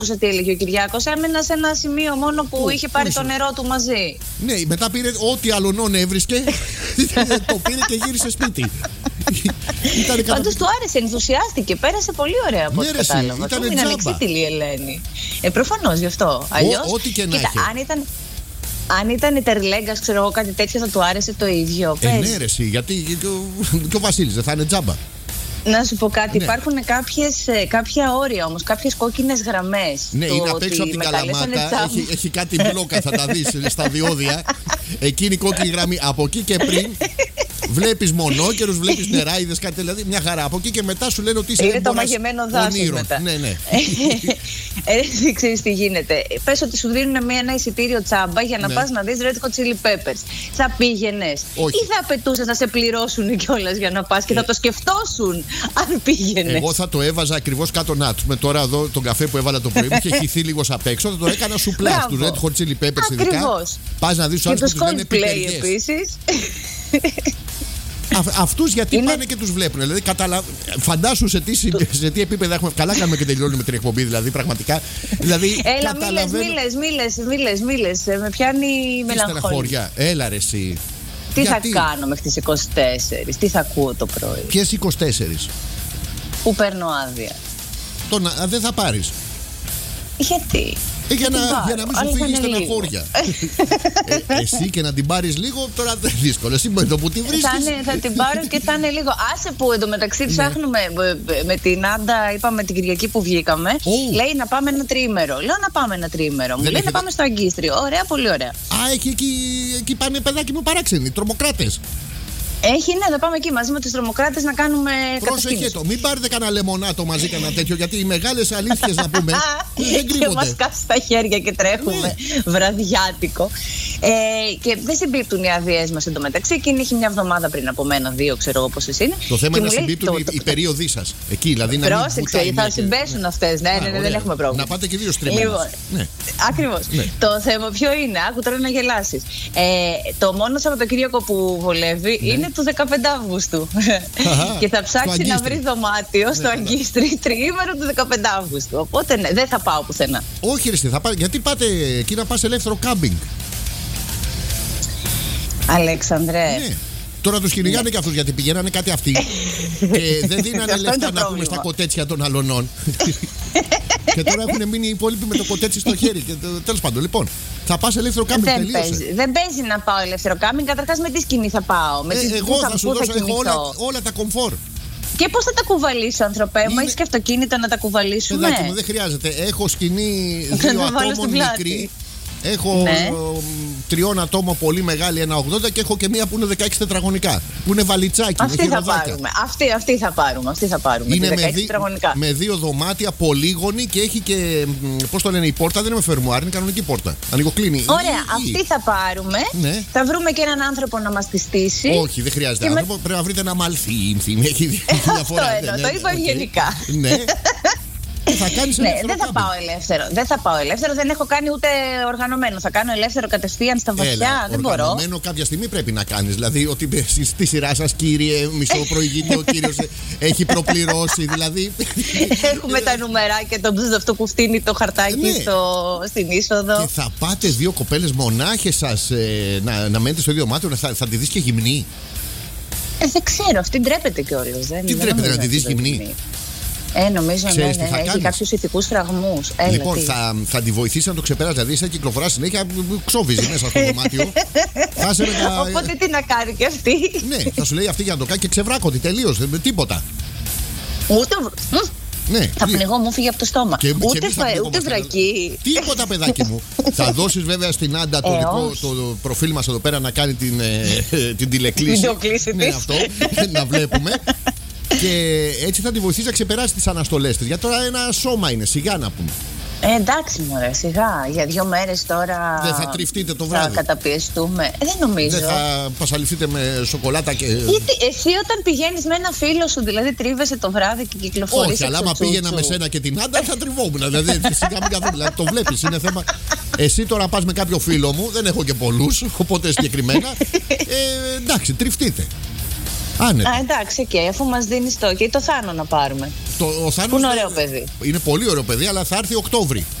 άκουσα τι έλεγε ο Κυριάκος. Έμενα σε ένα σημείο μόνο που είχε πάρει το νερό του μαζί. Ναι, μετά πήρε ό,τι αλωνών έβρισκε, το πήρε και γύρισε σπίτι. Πάντως του άρεσε, ενθουσιάστηκε, πέρασε πολύ ωραία από ό,τι κατάλαβα. Του είναι ανεξίτηλη η Ελένη. Προφανώς γι' αυτό. Αλλιώς, ό,τι και να έχει. Αν ήταν η Τερλέγκας, ξέρω εγώ, κάτι τέτοιο, θα του άρεσε το ίδιο. Ναι, ρε, γιατί και ο Βασίλης δεν θα είναι τζάμπα. Να σου πω κάτι, υπάρχουν κάποια όρια όμως, κάποιες κόκκινες γραμμές. Ναι, είναι απ' έξω από την Καλαμάτα, έχει κάτι μπλόκα, θα τα δεις στα διόδια. Εκείνη η κόκκινη γραμμή, από εκεί και πριν βλέπεις μονόκερους, βλέπεις νεράιδες, κάτι δηλαδή, μια χαρά. Από εκεί και μετά σου λένε ότι είσαι είναι το μαγεμένο δάσος μετά. Ναι. Δεν ξέρεις τι γίνεται. Πες ότι σου δίνουν ένα εισιτήριο τσάμπα για να πας να δεις Red Hot Chili Peppers. Θα πήγαινες ή θα απαιτούσες να σε πληρώσουν κιόλας για να πας και θα το σκεφτόσουν αν πήγαινες? Εγώ θα το έβαζα ακριβώς κάτω να του. Με τώρα εδώ τον καφέ που έβαλα το πρωί μου είχε χυθεί λίγο απ' έξω. Θα το έκανα σουπλά του Red Hot Chili Peppers ειδικά. Πας να δεις τους άλλους που τους λένε πιπεριές. Επίσης. Αυτούς γιατί πάνε και τους βλέπουν. Δηλαδή, φαντάσου σε τι επίπεδα έχουμε. Καλά κάνουμε και τελειώνουμε την εκπομπή, δηλαδή, πραγματικά. Δηλαδή, έλα, μίλες. Με πιάνει η μελαγχολία. Έλα, ρε, εσύ. Τι θα κάνω μέχρι τις 24, τι θα ακούω το πρωί? Ποιες 24? Που παίρνω άδεια. Δεν θα πάρεις. Γιατί? Για να μην σου φύγει στεναχώρια. Εσύ και να την πάρεις λίγο, τώρα δεν είναι δύσκολο. Εσύ με το που τη βρίσκεις. Θα την πάρω και θα είναι λίγο. Άσε που εντωμεταξύ ψάχνουμε με την Άντα, είπαμε την Κυριακή που βγήκαμε. Λέει να πάμε ένα τριήμερο. Λέω να πάμε ένα τριήμερο. Μου λέει να πάμε στο Αγκίστριο. Ωραία, πολύ ωραία. Α, εκεί πάνε παιδάκι μου παράξενοι, τρομοκράτες. Έχει, ναι, θα πάμε εκεί μαζί με τους τρομοκράτες να κάνουμε κατασκήνωση. Πρόσεχε το, μην πάρετε κανένα λεμονάτο μαζί, κανένα τέτοιο, γιατί οι μεγάλες αλήθειες να πούμε δεν κρύβονται. Και μας κάσει τα χέρια και τρέχουμε βραδιάτικο. Και δεν συμπίπτουν οι άδειές μας εντωμεταξύ. Εκείνη έχει μια εβδομάδα πριν από μένα, 2, ξέρω εγώ πόσες είναι. Το θέμα είναι να συμπίπτουν οι περίοδοι σας. Εκεί, δηλαδή να πρόσεξε, θα συμπέσουν αυτές. Ναι, δεν έχουμε πρόβλημα. Να πάτε και 2 στριμμένες. Ακριβώς. Το θέμα ποιο είναι, άκου τώρα να γελάσεις. Το μόνο Σαββατοκύριακο που βολεύει είναι του 15 Αυγούστου. Και θα ψάξει να βρει δωμάτιο στο Αγκίστρι τριήμερο του 15 Αυγούστου. Οπότε ναι, δεν θα πάω πουθενά. Όχι, ρε, γιατί πάτε εκεί να πας ελεύθερο κάμπινγκ? Αλέξανδρε. Ναι. Τώρα τους κυνηγάνε και αυτούς γιατί πηγαίνανε κάτι αυτοί και δεν δίνανε λεφτά να πούμε στα κοτέτσια των αλωνών. Και τώρα έχουν μείνει οι υπόλοιποι με το κοτέτσι στο χέρι. Τέλος πάντων, λοιπόν, θα πας ελεύθερο κάμπινγκ. Δεν παίζει να πάω ελεύθερο κάμπινγκ. Καταρχάς με τι σκηνή θα πάω? Εγώ θα σου δώσω όλα τα κομφόρ. Και πώς θα τα κουβαλήσω, ανθρωπέ μου? Έχεις και αυτοκίνητο να τα κουβαλήσουμε? Παιδάκι μου, δεν χρειάζεται. Έχω σκηνή 2 ατόμων μικρή. Έχω 3 ατόμων πολύ μεγάλη, 1,80, και έχω και μία που είναι 16 τετραγωνικά. Που είναι βαλιτσάκι. Αυτή θα πάρουμε. Αυτή θα πάρουμε. Είναι με 2 δωμάτια, πολύγωνη, και έχει και. Πώς το λένε, η πόρτα δεν είναι με φερμουάρ, είναι κανονική πόρτα. Ανοιγοκλίνει. Ωραία, αυτή θα πάρουμε. Ναι. Θα βρούμε και έναν άνθρωπο να μας τη στήσει. Όχι, δεν χρειάζεται άνθρωπο. Πρέπει να βρείτε ένα μαλθί. Έχει διαφορά. Το είπα ευγενικά. Ναι. Δεν θα πάω ελεύθερο. Δεν έχω κάνει ούτε οργανωμένο. Θα κάνω ελεύθερο κατευθείαν στα βαθιά. Δεν μπορώ. Οργανωμένο κάποια στιγμή πρέπει να κάνεις. Δηλαδή ότι στη σειρά σας, κύριε, μισό προηγείται, ο κύριος έχει προπληρώσει. Δηλαδή. Έχουμε τα νουμεράκια, αυτό που φτύνει το χαρτάκι στην είσοδο. Και θα πάτε 2 κοπέλες μονάχες σας να μένετε στο ίδιο δωμάτιο, θα τη δεις και γυμνή? Δεν ξέρω, αυτή ντρέπεται κιόλας. Τι ντρέπεται να τη δεις γυμνή? Νομίζω ναι, έχει κάποιους ηθικούς φραγμούς. Λοιπόν, θα τη βοηθήσει να το ξεπεράσει. Δηλαδή, σε κυκλοφορά συνέχεια, ξόβιζει μέσα στο δωμάτιο. Οπότε τι να κάνει και αυτή? Ναι, θα σου λέει αυτή για να το κάνει και ξεβράκωτη τελείως. Τίποτα. Ναι, θα πνιγώ, μου φύγει από το στόμα. Ούτε βρακή. Τίποτα, παιδάκι μου. Θα δώσεις βέβαια στην Άντα το προφίλ μας εδώ πέρα να κάνει την τηλεκλήση. Ναι, αυτό, να βλέπουμε. Και έτσι θα τη βοηθήσει να ξεπεράσει τις αναστολές της. Για τώρα ένα σώμα είναι, σιγά να πούμε. Εντάξει μωρέ, σιγά. Για 2 μέρες τώρα. Δεν θα τριφτείτε το βράδυ? Θα καταπιεστούμε. Δεν νομίζω. Δεν θα πασαλιφθείτε με σοκολάτα και. Εσύ όταν πηγαίνεις με ένα φίλο σου, δηλαδή τρίβεσαι το βράδυ και κυκλοφορείς? Όχι, αλλά άμα πήγαινα με σένα και την Άντα θα τριβόμουν. Δηλαδή σιγά μην καθόμουν. Δηλαδή το βλέπεις, είναι θέμα. Εσύ τώρα πας με κάποιο φίλο μου, δεν έχω και πολλούς, οπότε συγκεκριμένα. Εντάξει, τριφτείτε. Άνετα. Εντάξει, αφού μας δίνεις το Θάνο να πάρουμε. Ο Θάνος που είναι ωραίο παιδί. Είναι πολύ ωραίο παιδί, αλλά θα έρθει Οκτώβρη.